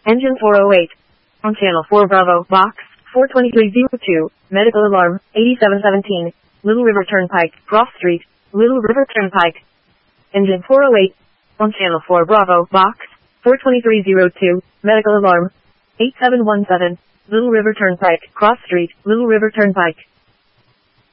Engine 408. On channel 4 Bravo, box 42302, medical alarm 8717, Little River Turnpike, Cross Street, Little River Turnpike. Engine 408. On channel 4 Bravo, box 42302, medical alarm 8717, Little River Turnpike, Cross Street, Little River Turnpike.